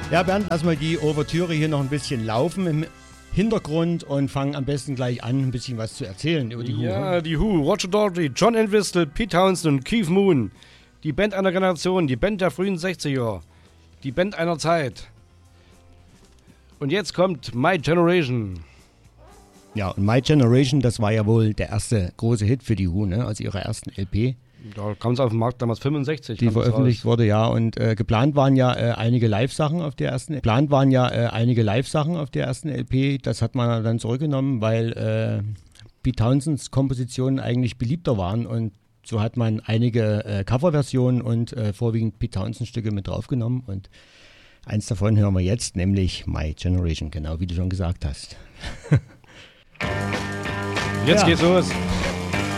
Ja, Bernd, lass mal die Ouvertüre hier noch ein bisschen laufen im Hintergrund und fangen am besten gleich an, ein bisschen was zu erzählen über die Who. Ja, die Who, Roger Daltrey, John Entwistle, Pete Townshend und Keith Moon. Die Band einer Generation, die Band der frühen 60er. Die Band einer Zeit. Und jetzt kommt My Generation. Ja, und My Generation, das war ja wohl der erste große Hit für die Who, ne? Also ihre ersten LP. Da kam es auf den Markt damals 65. Die veröffentlicht wurde, ja. Und geplant waren ja einige Live-Sachen auf der ersten LP. Das hat man dann zurückgenommen, weil Pete Townsends Kompositionen eigentlich beliebter waren. Und so hat man einige Coverversionen und vorwiegend Pete Townshend-Stücke mit draufgenommen. Und eins davon hören wir jetzt, nämlich My Generation, genau wie du schon gesagt hast. Jetzt geht's los.